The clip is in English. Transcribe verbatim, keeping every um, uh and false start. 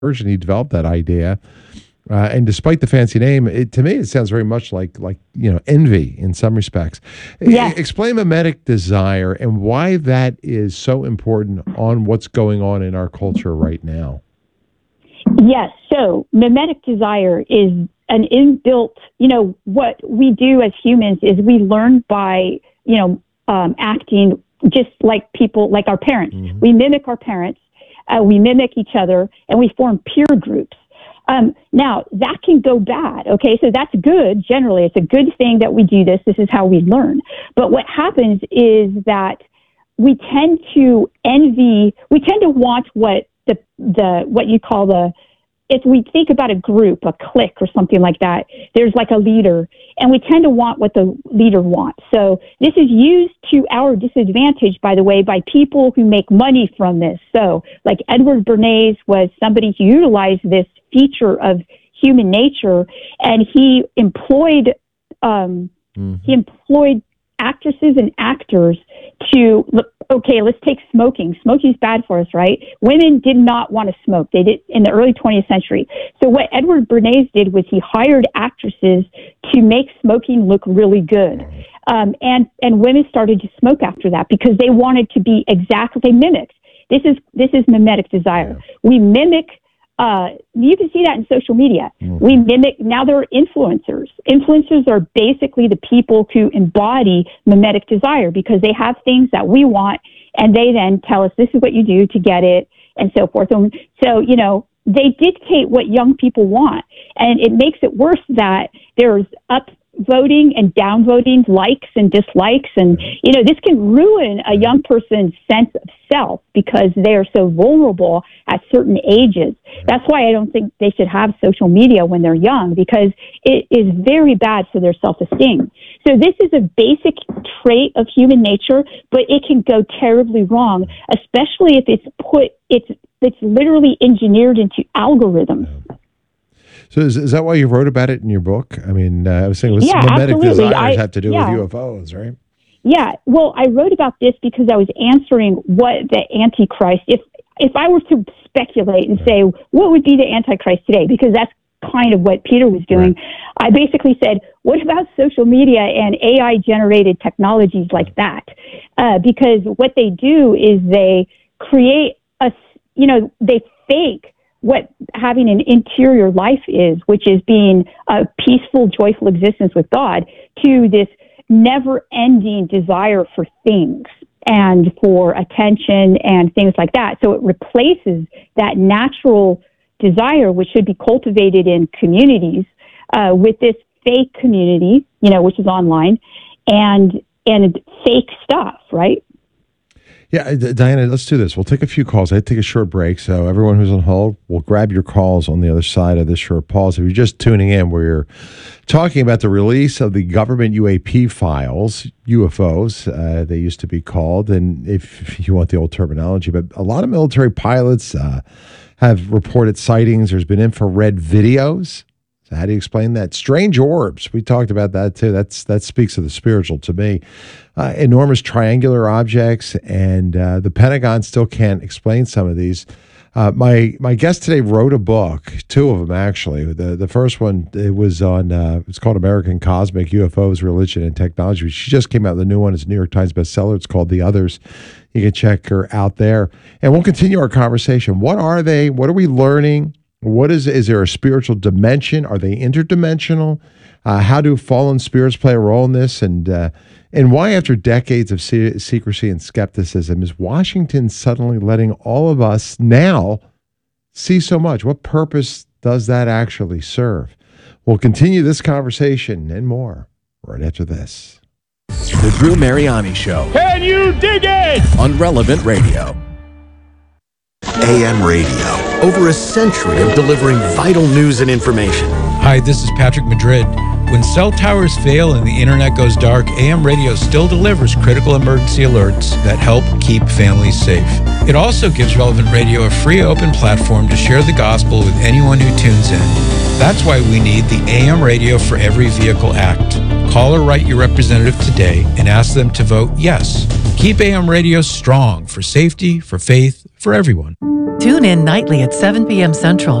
and he developed that idea. Uh, and despite the fancy name, it, to me, it sounds very much like, like you know, envy in some respects. Yes. E- explain mimetic desire and why that is so important on what's going on in our culture right now. Yes. So mimetic desire is an inbuilt, you know, what we do as humans is we learn by, you know, um, acting just like people, like our parents. Mm-hmm. We mimic our parents, uh, we mimic each other, and we form peer groups. Um, now, that can go bad, okay? So that's good, generally. It's a good thing that we do this. This is how we learn. But what happens is that we tend to envy, we tend to want what the, the what you call the, if we think about a group, a clique or something like that, there's like a leader, and we tend to want what the leader wants. So this is used to our disadvantage, by the way, by people who make money from this. So like Edward Bernays was somebody who utilized this feature of human nature, and he employed um, mm-hmm. he employed actresses and actors to look. Okay, let's take smoking. Smoking's bad for us, right? Women did not want to smoke. They did in the early twentieth century. So what Edward Bernays did was he hired actresses to make smoking look really good. Um, and, and women started to smoke after that because they wanted to be exactly, they mimicked. This is, this is mimetic desire. We mimic. Uh, you can see that in social media. Mm-hmm. We mimic, now there are influencers. Influencers are basically the people who embody mimetic desire because they have things that we want, and they then tell us this is what you do to get it, and so forth. And so, you know, they dictate what young people want, and it makes it worse that there's upvoting and downvoting, likes and dislikes, and, you know, this can ruin a young person's sense of self because they are so vulnerable at certain ages. That's why I don't think they should have social media when they're young, because it is very bad for their self-esteem. So this is a basic trait of human nature, but it can go terribly wrong, especially if it's put, it's, it's literally engineered into algorithms. So is, is that why you wrote about it in your book? I mean, uh, I was saying yeah, mimetic absolutely. desires I, have to do yeah. with U F Os, right? Yeah, well, I wrote about this because I was answering what the Antichrist, if if I were to speculate and say, what would be the Antichrist today? Because that's kind of what Peter was doing. Right. I basically said, what about social media and A I-generated technologies like that? Uh, because what they do is they create a, you know, they fake what having an interior life is, which is being a peaceful, joyful existence with God, to this never-ending desire for things and for attention and things like that. So it replaces that natural desire, which should be cultivated in communities, uh, with this fake community, you know, which is online, and and fake stuff, right? Yeah, Diana, let's do this. We'll take a few calls. I take a short break, so everyone who's on hold, we'll grab your calls on the other side of this short pause. If you're just tuning in, we're talking about the release of the government U A P files, U F Os, uh, they used to be called, and if you want the old terminology, but a lot of military pilots uh, have reported sightings. There's been infrared videos. So how do you explain that? Strange orbs. We talked about that too. That's that speaks of the spiritual to me. Uh, enormous triangular objects, and uh, the Pentagon still can't explain some of these. Uh, my my guest today wrote a book, two of them actually. The the first one, it was on. Uh, it's called American Cosmic U F Os, Religion, and Technology. She just came out with a new one. It's a New York Times bestseller. It's called The Others. You can check her out there, and we'll continue our conversation. What are they? What are we learning? What is is there a spiritual dimension? Are they interdimensional? Uh, how do fallen spirits play a role in this? And uh, and why, after decades of se- secrecy and skepticism, is Washington suddenly letting all of us now see so much? What purpose does that actually serve? We'll continue this conversation and more right after this. The Drew Mariani Show. Can you dig it? On Relevant Radio. A M Radio. Over a century of delivering vital news and information. Hi, this is Patrick Madrid. When cell towers fail and the internet goes dark, A M Radio still delivers critical emergency alerts that help keep families safe. It also gives Relevant Radio a free open platform to share the gospel with anyone who tunes in. That's why we need the A M Radio for Every Vehicle Act. Call or write your representative today and ask them to vote yes. Keep A M Radio strong for safety, for faith, for everyone. Tune in nightly at seven p.m. Central